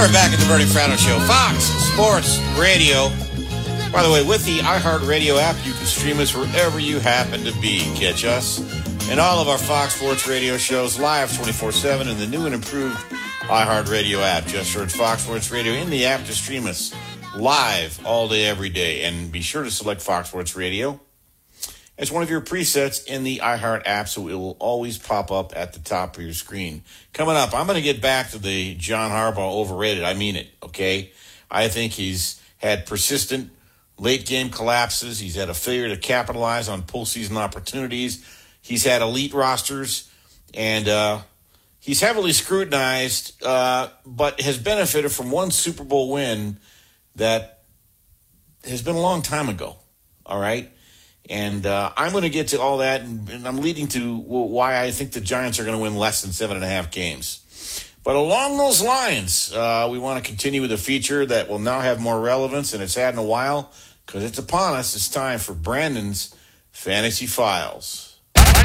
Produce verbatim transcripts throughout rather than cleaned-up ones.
we're back at the Bernie Fratto Show, Fox Sports Radio. By the way, with the iHeartRadio app, you can stream us wherever you happen to be. Catch us and all of our Fox Sports Radio shows live twenty-four seven in the new and improved iHeartRadio app. Just search Fox Sports Radio in the app to stream us live all day, every day. And be sure to select Fox Sports Radio as one of your presets in the iHeart app, so it will always pop up at the top of your screen. Coming up, I'm going to get back to the John Harbaugh overrated. I mean it, okay? I think he's had persistent late-game collapses. He's had a failure to capitalize on postseason opportunities. He's had elite rosters, and uh, he's heavily scrutinized, uh, but has benefited from one Super Bowl win that has been a long time ago, all right? And uh, I'm going to get to all that, and, and I'm leading to why I think the Giants are going to win less than seven and a half games. But along those lines, uh, we want to continue with a feature that will now have more relevance than it's had in a while, because it's upon us. It's time for Brandon's Fantasy Files.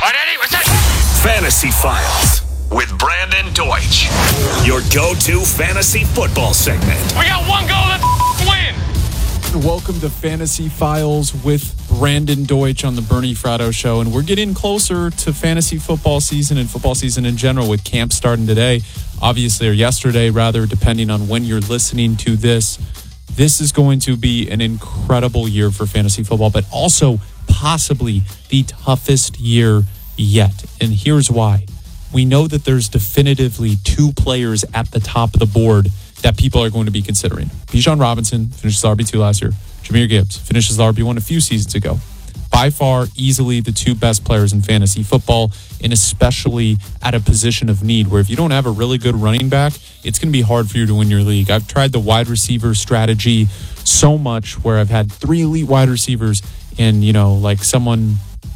Fantasy Files with Brandon Deutsch, your go-to fantasy football segment. We got one goal, let's win! Welcome to Fantasy Files with Brandon Deutsch on the Bernie Fratto Show. And we're getting closer to fantasy football season and football season in general, with camp starting today, obviously, or yesterday, rather, depending on when you're listening to this. This is going to be an incredible year for fantasy football, but also possibly the toughest year yet. And here's why. We know that there's definitively two players at the top of the board that people are going to be considering. Bijan Robinson finishes R B two last year. Jahmyr Gibbs finishes R B one a few seasons ago. By far, easily the two best players in fantasy football, and especially at a position of need where if you don't have a really good running back, it's going to be hard for you to win your league. I've tried the wide receiver strategy so much where I've had three elite wide receivers and, you know, like someone,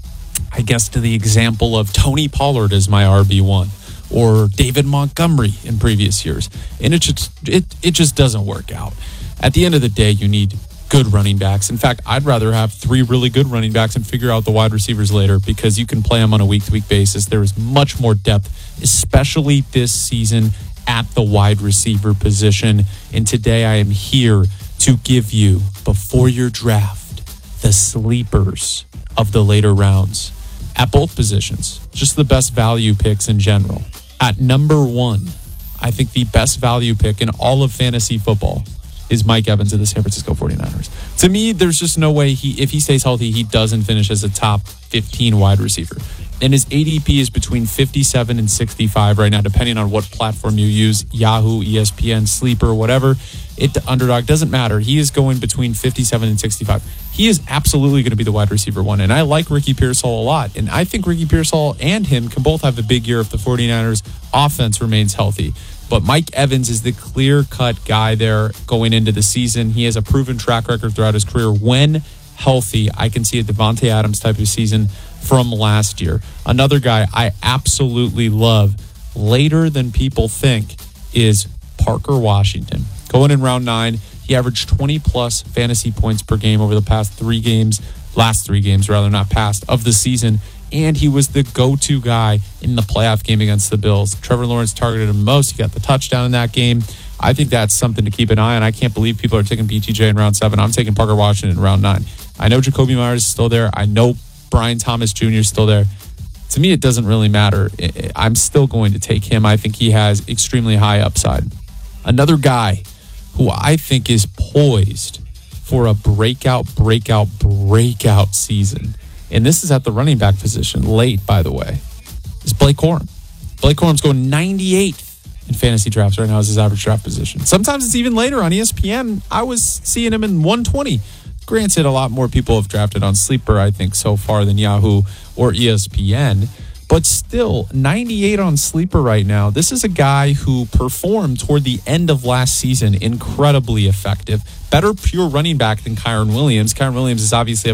I guess, to the example of Tony Pollard as my R B one. Or David Montgomery in previous years. And it just, it, it just doesn't work out. At the end of the day, you need good running backs. In fact, I'd rather have three really good running backs and figure out the wide receivers later, because you can play them on a week-to-week basis. There is much more depth, especially this season at the wide receiver position. And today I am here to give you, before your draft, the sleepers of the later rounds at both positions. Just the best value picks in general. At number one, I think the best value pick in all of fantasy football is Mike Evans of the San Francisco forty-niners. To me, there's just no way he, if he stays healthy, he doesn't finish as a top fifteen wide receiver. And his A D P is between fifty-seven and sixty-five right now, depending on what platform you use, Yahoo, E S P N, Sleeper, whatever. It Underdog, doesn't matter. He is going between fifty-seven and sixty-five. He is absolutely going to be the wide receiver one. And I like Ricky Pearsall a lot. And I think Ricky Pearsall and him can both have a big year if the forty-niners offense remains healthy. But Mike Evans is the clear-cut guy there going into the season. He has a proven track record throughout his career. When healthy, I can see a Devontae Adams type of season from last year. Another guy I absolutely love, later than people think, is Parker Washington. Going in round nine, he averaged twenty plus fantasy points per game over the past three games, last three games, rather, not past, of the season. And he was the go-to guy in the playoff game against the Bills. Trevor Lawrence targeted him most. He got the touchdown in that game. I think that's something to keep an eye on. I can't believe people are taking B T J in round seven. I'm taking Parker Washington in round nine. I know Jacoby Myers is still there. I know Brian Thomas Junior is still there. To me, it doesn't really matter. I'm still going to take him. I think he has extremely high upside. Another guy who I think is poised for a breakout, breakout, breakout season, and this is at the running back position, late, by the way, is Blake Corum. Blake Corum's going ninety-eighth in fantasy drafts right now as his average draft position. Sometimes it's even later on E S P N. I was seeing him in one twenty. Granted, a lot more people have drafted on Sleeper, I think, so far than Yahoo or E S P N. But still, ninety-eight on Sleeper right now. This is a guy who performed toward the end of last season incredibly effective. Better pure running back than Kyron Williams. Kyron Williams is obviously a